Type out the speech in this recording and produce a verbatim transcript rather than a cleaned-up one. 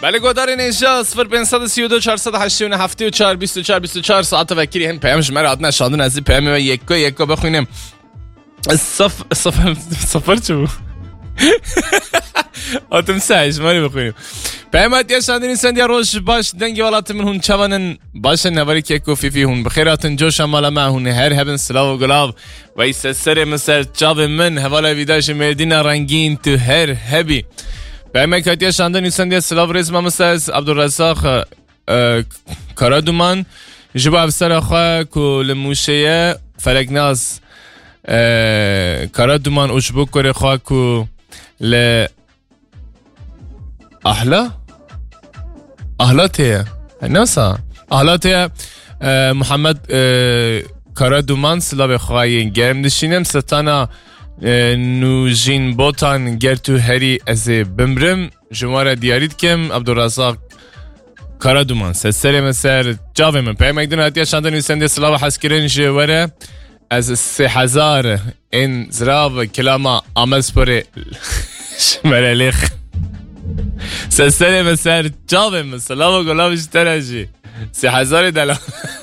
بله گودارین اینجا صفر پنج سه دو چهار هشت نه هفت و چهار بیست و چهار بیست و چهار ساعت وکیلی هم پیامش مرا عاد نشاندون از این پیام و یکو یکو بخونیم. صف صفر صفر چو آتم سعیش ماری بخونیم. پیامت یا شاندین سندیا روش باش دنگی ولات من هون چوانن باشه نواری که کوفی فی هون بخیراتن جوش مالا ما هون هر هبن سلاو و گلاب و ایست سر مسر چاو من حوالا ویداش مردین رنگین تو هر هبی. پیامت یا شاندین سندیا سلاو ریز ما مسر عبدالرزاق کارادومان جبا افسر خواه کل موشه فلکناز کارادومان اشبو کره خواه کو ل احلا احلاتيه ناسا احلاتيه محمد کارادومان سلاب خواهی گرم دشینم ستانا نوجین بوتان گرتو هری از بمرم جماره دیارید کم عبدالرزاق کارادومان سسری مسر جاوه من پیام اگدون هاتیه شاندن ویسنده سلاب حسکرین جواره از سه هزار این زراب کلاما آمز پره شمره لیخ سسری مسر جاوه من سلام و گلابش ترجی سه هزار دلار